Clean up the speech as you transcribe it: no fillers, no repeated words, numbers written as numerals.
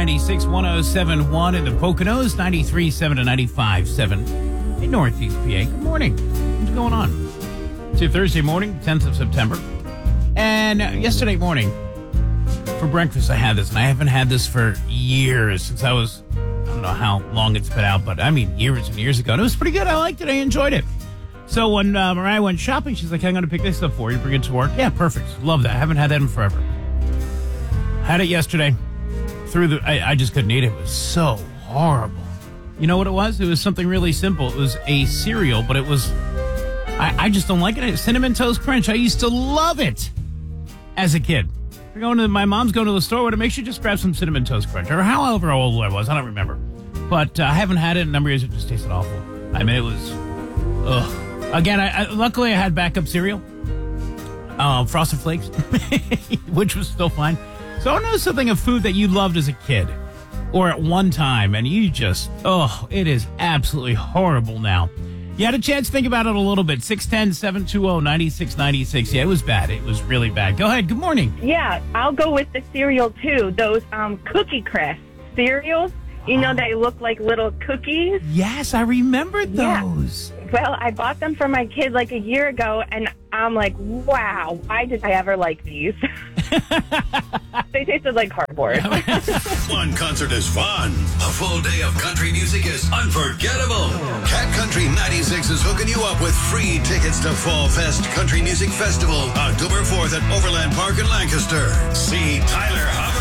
96, 107.1 in the Poconos, 93.7 to 95.7 in Northeast PA. Good morning. What's going on? It's a Thursday morning, 10th of September. And yesterday morning, for breakfast, I had this, and I haven't had this for years since I don't know how long it's been out, but I mean years and years ago. And it was pretty good. I liked it. I enjoyed it. So when Mariah went shopping, she's like, I'm going to pick this up for you, bring it to work. Yeah, perfect. Love that. I haven't had that in forever. Had it yesterday. I just couldn't eat it. It was so horrible. You know what it was? It was something really simple. It was a cereal, but it was, I just don't like it. Cinnamon Toast Crunch. I used to love it as a kid. My mom's going to the store. Would make sure just grab some Cinnamon Toast Crunch, or however old I was. I don't remember. But I haven't had it in a number of years. It just tasted awful. I mean, it was, ugh. Again, luckily I had backup cereal, Frosted Flakes, which was still fine. So I know something of food that you loved as a kid or at one time, and you just, it is absolutely horrible now. You had a chance to think about it a little bit. 610-720-9696. Yeah, it was bad. It was really bad. Go ahead. Good morning. Yeah, I'll go with the cereal, too. Those Cookie Crisp cereals, they look like little cookies. Yes, I remember those. Yeah. Well, I bought them for my kid like a year ago, and I'm like, wow, why did I ever like these? They tasted like cardboard. One concert is fun. A full day of country music is unforgettable. Cat Country 96 is hooking you up with free tickets to Fall Fest Country Music Festival, October 4th at Overland Park in Lancaster. See Tyler Huff